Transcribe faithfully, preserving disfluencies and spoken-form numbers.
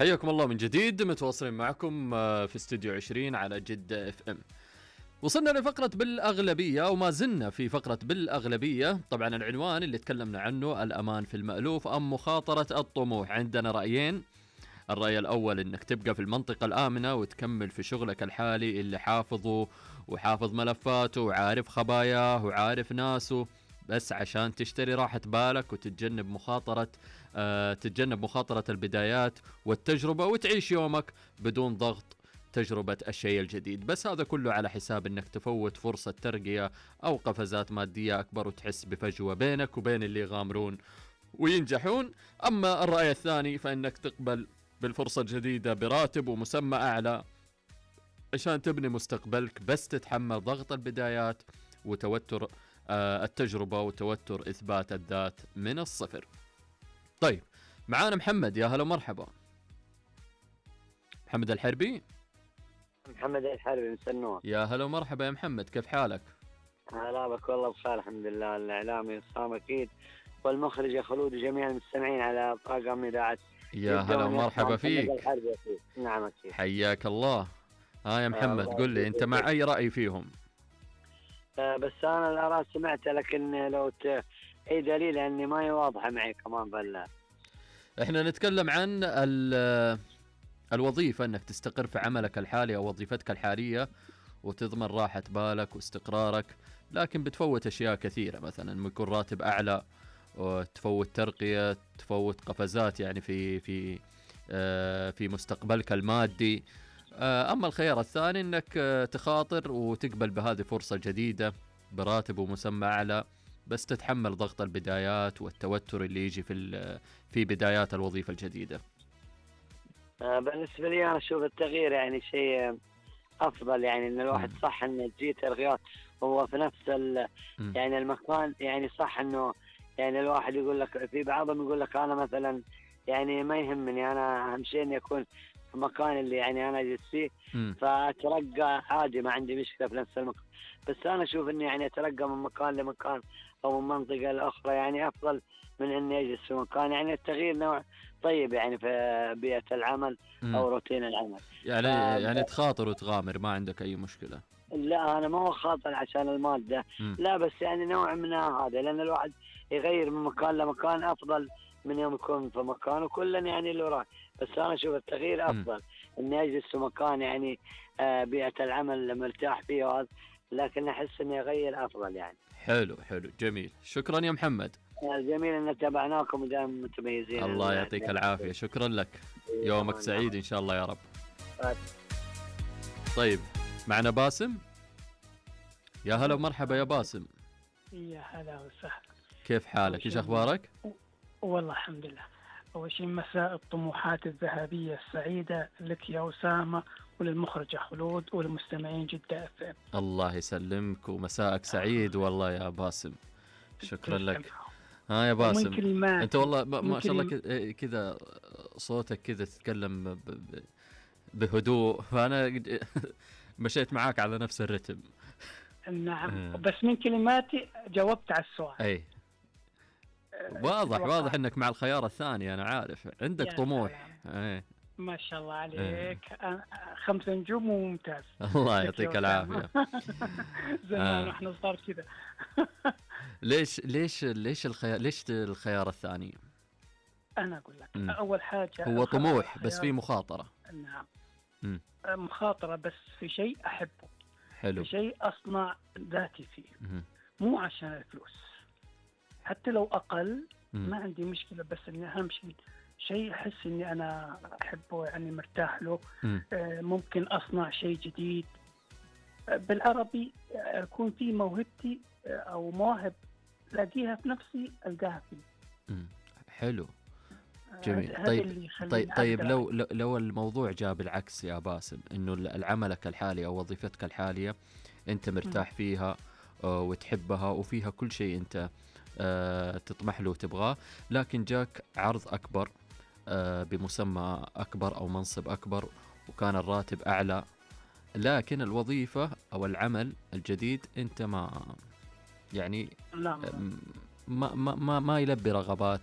حياكم الله من جديد، متواصلين معكم في استوديو عشرين على جدة اف ام. وصلنا لفقرة بالأغلبية وما زلنا في فقرة بالأغلبية. طبعا العنوان اللي تكلمنا عنه الأمان في المألوف أم مخاطرة الطموح. عندنا رأيين. الرأي الأول إنك تبقى في المنطقة الآمنة وتكمل في شغلك الحالي اللي حافظه وحافظ ملفاته وعارف خباياه وعارف ناسه، بس عشان تشتري راحة بالك وتتجنب مخاطرة آه تتجنب مخاطرة البدايات والتجربة وتعيش يومك بدون ضغط تجربة الشيء الجديد. بس هذا كله على حساب انك تفوت فرصة ترقية او قفزات مادية اكبر وتحس بفجوة بينك وبين اللي يغامرون وينجحون. اما الرأي الثاني فانك تقبل بالفرصة الجديدة براتب ومسمى اعلى عشان تبني مستقبلك، بس تتحمل ضغط البدايات وتوتر آه التجربة وتوتر اثبات الذات من الصفر. طيب معانا محمد، يا هلا مرحبا. محمد الحربي. محمد الحربي من سنوة. يا هلا ومرحبا يا محمد، كيف حالك؟ هلا بك والله بخير الحمد لله. الإعلامي عصام أكيد والمخرج يا خلود وجميع المستمعين على طاقم إذاعة. يا هلا ومرحبا فيك. أكيد. نعم أكيد. حياك الله. ها يا محمد آه قل لي أنت مع أي رأي فيهم؟ آه بس أنا الآراء سمعتها، لكن لو ت... أي دليل أني ما هي واضحة معي كمان بلا. إحنا نتكلم عن ال الوظيفة، أنك تستقر في عملك الحالي أو وظيفتك الحالية وتضمن راحة بالك واستقرارك، لكن بتفوت أشياء كثيرة، مثلا يكون راتب أعلى وتفوت ترقية، تفوت قفزات يعني في في آه في مستقبلك المادي. آه أما الخيار الثاني أنك آه تخاطر وتقبل بهذه فرصة جديدة براتب ومسمى أعلى، بس تتحمل ضغط البدايات والتوتر اللي يجي في في بدايات الوظيفة الجديدة. آه بالنسبة لي أنا أشوف التغيير يعني شيء أفضل، يعني إن الواحد م. صح إنه تجي ترقيات وهو في نفس ال م. يعني المكان، يعني صح إنه يعني الواحد يقول لك، في بعضهم يقول لك أنا مثلا يعني ما يهمني، أنا أهم شيء إني أكون في المكان اللي يعني أنا أجلس فيه م. فأترقى عادي، ما عندي مشكلة في نفس المكان. بس أنا أشوف إني يعني أترقى من مكان لمكان أو من منطقة لأخرى يعني أفضل من إني أجلس في مكان. يعني التغيير نوع طيب يعني في بيئة العمل م. أو روتين العمل. يعني يعني تخاطر وتغامر، ما عندك أي مشكلة؟ لا أنا ما هو خاطر عشان المادة، م. لا بس يعني نوع من هذا، لأن الواحد يغير من مكان لمكان أفضل من يوم يكون في مكان وكلا يعني اللي راح. بس أنا أشوف التغيير أفضل إني أجلس في مكان يعني آه بيئة العمل مرتاح فيه وهذا، لكن أحس إني أغير أفضل يعني. حلو حلو جميل، شكرا يا محمد. جميل إن تابعناكم ودائما متميزين. الله يعطيك العافية، شكرا لك، يومك سعيد إن شاء الله يا رب. طيب معنا باسم. يا هلا ومرحبا يا باسم. يا هلا وسهلا، كيف حالك؟ ايش اخبارك؟ والله الحمد لله. اول شيء مساء الطموحات الذهبيه السعيده لك يا اسامه وللمخرج خلود وللمستمعين جدة اف ام. الله يسلمك ومساءك سعيد والله يا باسم، شكرا لك. ها يا باسم انت والله ما شاء الله كذا صوتك كذا تتكلم بهدوء، فانا مشيت معاك على نفس الرتم. نعم بس من كلماتي جاوبت على السؤال. اي واضح واضح انك مع الخيار الثاني، انا عارف عندك طموح. اي ما شاء الله عليك. أه. خمس نجوم وممتاز. الله يعطيك العافيه. زمان احنا صار كذا. ليش ليش ليش الخيار ليش الخيار الثاني؟ انا اقول لك م. اول حاجه هو طموح بس في مخاطره. نعم م. مخاطره بس في شيء احبه. حلو. في شيء اصنع ذاتي فيه. م. مو عشان الفلوس، حتى لو اقل م. ما عندي مشكله، بس اني اهم شيء شيء احس اني انا احبه يعني مرتاح له. آه ممكن اصنع شيء جديد. آه بالعربي اكون في موهبتي آه او مواهب لاقيها في نفسي القاها فيه. حلو جميل. طيب طيب طيب لو لو الموضوع جاء بالعكس يا باسم، انه العملك الحالي او وظيفتك الحاليه انت مرتاح م. فيها وتحبها وفيها كل شيء انت آه تطمح له وتبغاه، لكن جاك عرض اكبر آه بمسمى اكبر او منصب اكبر وكان الراتب اعلى، لكن الوظيفه او العمل الجديد انت ما يعني لا. ما ما ما يلبي رغبات